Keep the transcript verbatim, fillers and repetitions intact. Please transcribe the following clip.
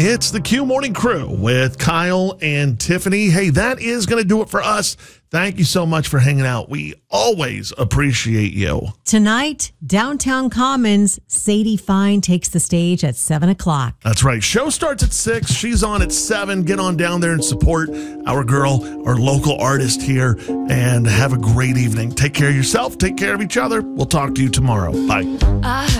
It's the Q Morning Crew with Kyle and Tiffany. Hey, that is going to do it for us. Thank you so much for hanging out. We always appreciate you. Tonight, Downtown Commons, Sadie Fine takes the stage at seven o'clock. That's right. Show starts at six. She's on at seven. Get on down there and support our girl, our local artist here, and have a great evening. Take care of yourself. Take care of each other. We'll talk to you tomorrow. Bye.